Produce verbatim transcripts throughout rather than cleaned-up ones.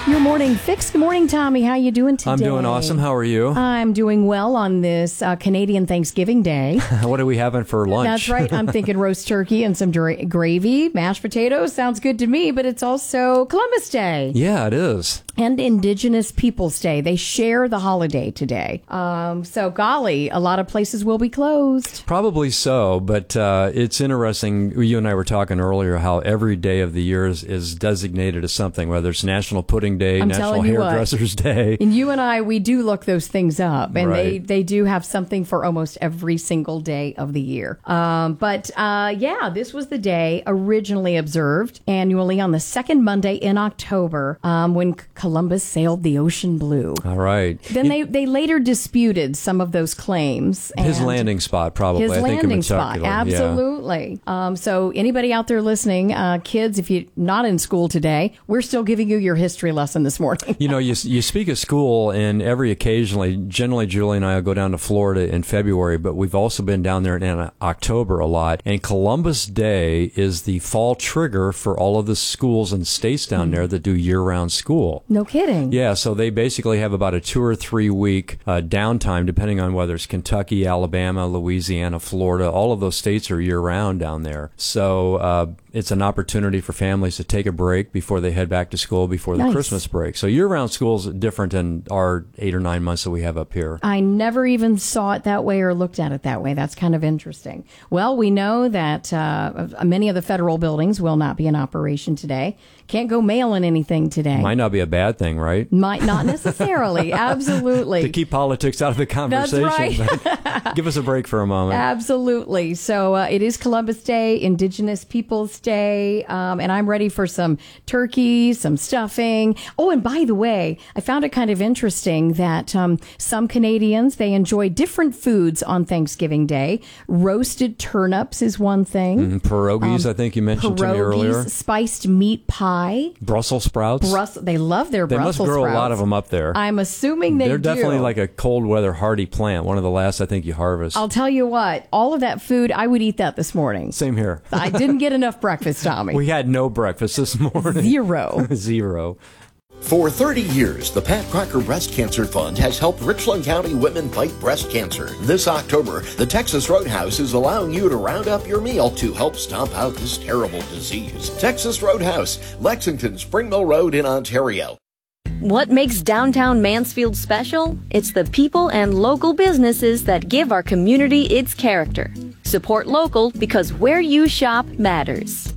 Your morning fix. Good morning, Tommy. How you doing today? I'm doing awesome. How are you? I'm doing well on this uh, Canadian Thanksgiving Day. What are we having for lunch? That's right. I'm thinking roast turkey and some dra- gravy, mashed potatoes. Sounds good to me, but it's also Columbus Day. Yeah, it is. And Indigenous Peoples Day. They share the holiday today. Um, so, golly, a lot of places will be closed. Probably so, but uh, it's interesting. You and I were talking earlier how every day of the year is, is designated as something, whether it's National Pudding Day, I'm National telling you Hairdressers what. Day. And you and I, we do look those things up, and Right. they, they do have something for almost every single day of the year. Um, but uh, yeah, this was the day originally observed annually on the second Monday in October um, when Columbus sailed the ocean blue. All right. Then they, they later disputed some of those claims. His and landing spot, probably. His I think landing in spot, particular. Yeah. absolutely. Um, so anybody out there listening, uh, kids, if you're not in school today, we're still giving you your history lesson this morning. You know, you you speak of school, and every occasionally, generally, Julie and I will go down to Florida in February, but we've also been down there in October a lot. And Columbus Day is the fall trigger for all of the schools and states down there that do year-round school. No kidding. Yeah, so they basically have about a two or three week uh, downtime, depending on whether it's Kentucky, Alabama, Louisiana, Florida. All of those states are year-round down there. So uh, it's an opportunity for families to take a break before they head back to school before the Nice. Christmas break. So year-round school is different than our eight or nine months that we have up here. I never even saw it that way or looked at it that way. That's kind of interesting. Well, we know that uh, many of the federal buildings will not be in operation today. Can't go mailing anything today. Might not be a bad thing, right? Might not necessarily. Absolutely. To keep politics out of the conversation. right. Give us a break for a moment. Absolutely. So uh, it is Columbus Day, Indigenous Peoples Day, um, and I'm ready for some turkey, some stuffing. Oh, and by the way, I found it kind of interesting that um, some Canadians, they enjoy different foods on Thanksgiving Day. Roasted turnips is one thing. Mm, pierogies, Um, I think you mentioned to me earlier. Pierogies, spiced meat pie. Brussels sprouts. Brus- they love their they Brussels must grow sprouts. a lot of them up there. I'm assuming they They're do. definitely like a cold weather hardy plant. One of the last I think you harvest. I'll tell you what, all of that food, I would eat that this morning. Same here. I didn't get enough breakfast, Tommy. We had no breakfast this morning. Zero. Zero. For thirty years, the Pat Crocker Breast Cancer Fund has helped Richland County women fight breast cancer. This October, the Texas Roadhouse is allowing you to round up your meal to help stomp out this terrible disease. Texas Roadhouse, Lexington, Spring Mill Road in Ontario. What makes downtown Mansfield special? It's the people and local businesses that give our community its character. Support local because where you shop matters.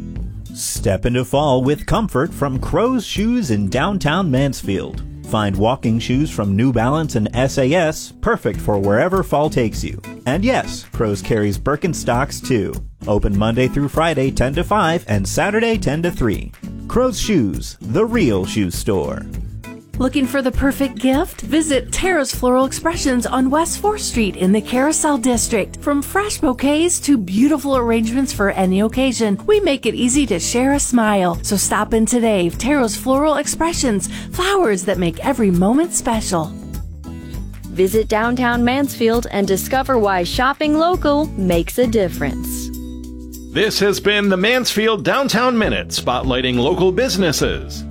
Step into fall with comfort from Crow's Shoes in downtown Mansfield. Find walking shoes from New Balance and S A S, perfect for wherever fall takes you. And yes, Crow's carries Birkenstocks too. Open Monday through Friday ten to five and Saturday ten to three. Crow's Shoes, the real shoe store. Looking for the perfect gift? Visit Tara's Floral Expressions on West fourth Street in the Carousel District. From fresh bouquets to beautiful arrangements for any occasion, we make it easy to share a smile. So stop in today. Tara's Floral Expressions, flowers that make every moment special. Visit downtown Mansfield and discover why shopping local makes a difference. This has been the Mansfield Downtown Minute, spotlighting local businesses.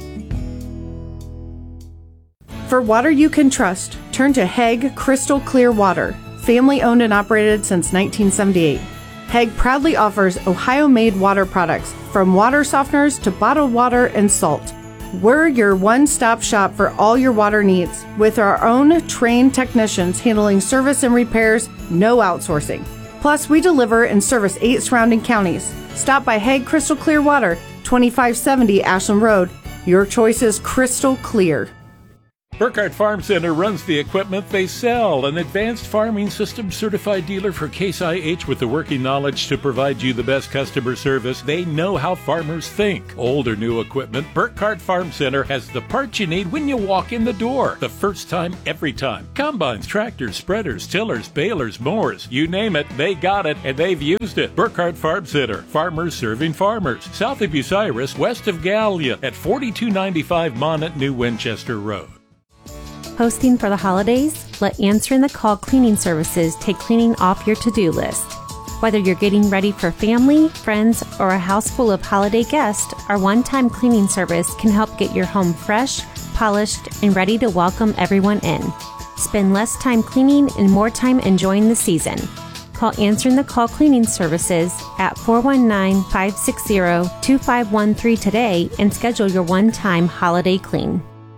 For water you can trust, turn to Hague Crystal Clear Water, family owned and operated since nineteen seventy-eight. Hague proudly offers Ohio-made water products, from water softeners to bottled water and salt. We're your one-stop shop for all your water needs, with our own trained technicians handling service and repairs, no outsourcing. Plus, we deliver and service eight surrounding counties. Stop by Hague Crystal Clear Water, twenty-five seventy Ashland Road. Your choice is crystal clear. Burkhardt Farm Center runs the equipment they sell, an advanced farming system certified dealer for Case I H with the working knowledge to provide you the best customer service. They know how farmers think. Old or new equipment, Burkhardt Farm Center has the parts you need when you walk in the door. The first time, every time. Combines, tractors, spreaders, tillers, balers, mowers, you name it, they got it and they've used it. Burkhardt Farm Center, farmers serving farmers. South of Bucyrus, west of Gallia at forty-two ninety-five Monnet, New Winchester Road. Hosting for the holidays? Let Answering the Call Cleaning Services take cleaning off your to-do list. Whether you're getting ready for family, friends, or a house full of holiday guests, our one-time cleaning service can help get your home fresh, polished, and ready to welcome everyone in. Spend less time cleaning and more time enjoying the season. Call Answering the Call Cleaning Services at four one nine, five six zero, two five one three today and schedule your one-time holiday clean.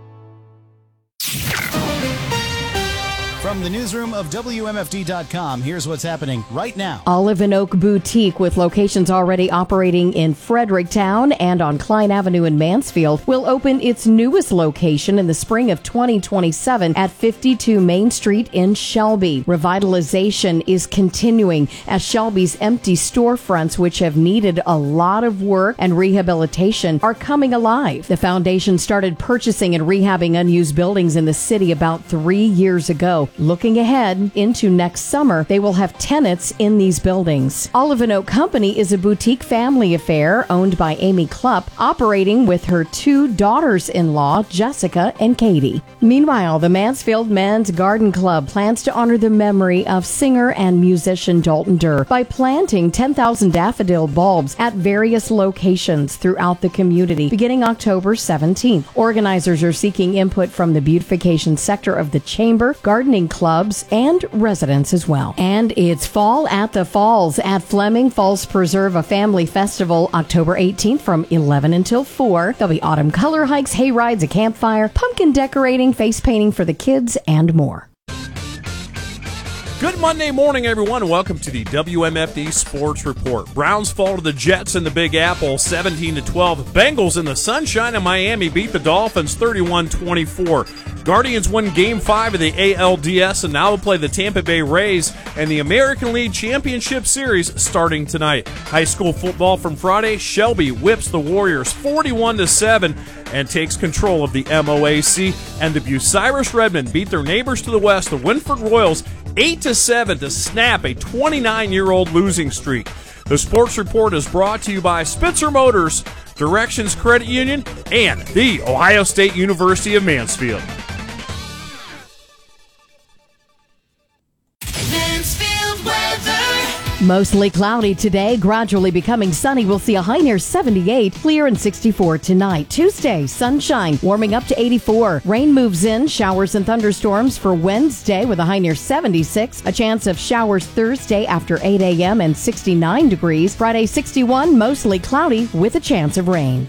From the newsroom of W M F D dot com, here's what's happening right now. Olive and Oak Boutique, with locations already operating in Fredericktown and on Klein Avenue in Mansfield, will open its newest location in the spring of twenty twenty-seven at fifty-two Main Street in Shelby. Revitalization is continuing as Shelby's empty storefronts, which have needed a lot of work and rehabilitation, are coming alive. The foundation started purchasing and rehabbing unused buildings in the city about three years ago. Looking ahead into next summer, they will have tenants in these buildings. Olive and Oak Company is a boutique family affair owned by Amy Klupp, operating with her two daughters-in-law, Jessica and Katie. Meanwhile, the Mansfield Men's Garden Club plans to honor the memory of singer and musician Dalton Durr by planting ten thousand daffodil bulbs at various locations throughout the community beginning October seventeenth. Organizers are seeking input from the beautification sector of the Chamber, gardening clubs, and residents as well. And it's Fall at the Falls at Fleming Falls Preserve, a family festival, October eighteenth from eleven until four. There'll be autumn color hikes, hay rides, a campfire, pumpkin decorating, face painting for the kids, and more. Good Monday morning, everyone. Welcome to the W M F D Sports Report. Browns fall to the Jets in the Big Apple, seventeen to twelve. Bengals in the sunshine of Miami beat the Dolphins thirty-one twenty-four. Guardians win Game five of the A L D S and now will play the Tampa Bay Rays and the American League Championship Series starting tonight. High school football from Friday, Shelby whips the Warriors forty-one to seven and takes control of the M O A C. And the Bucyrus Redmen beat their neighbors to the west, the Winford Royals, eight to seven to snap a twenty-nine-year-old losing streak. The Sports Report is brought to you by Spitzer Motors, Directions Credit Union, and the Ohio State University of Mansfield. Mansfield weather. Mostly cloudy today, gradually becoming sunny. We'll see a high near seventy-eight, clear and sixty-four tonight. Tuesday, sunshine, warming up to eighty-four. Rain moves in, showers and thunderstorms for Wednesday with a high near seventy-six. A chance of showers Thursday after eight a.m. and sixty-nine degrees. Friday, sixty-one, mostly cloudy with a chance of rain.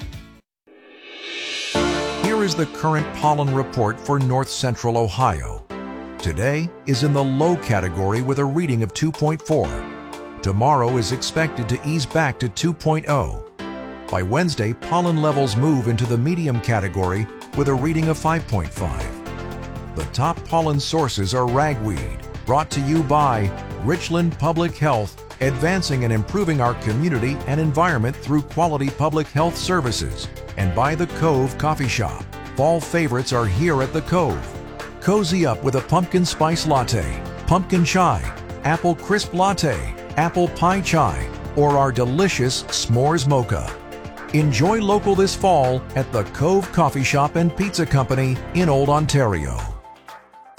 Here is the current pollen report for north central Ohio. Today is in the low category with a reading of two point four. Tomorrow is expected to ease back to two point oh. By Wednesday, pollen levels move into the medium category with a reading of five point five. The top pollen sources are ragweed, brought to you by Richland Public Health, advancing and improving our community and environment through quality public health services, and by the Cove Coffee Shop. Fall favorites are here at the Cove. Cozy up with a pumpkin spice latte, pumpkin chai, apple crisp latte, apple pie chai, or our delicious s'mores mocha. Enjoy local this fall at the Cove Coffee Shop and Pizza Company in Old Ontario.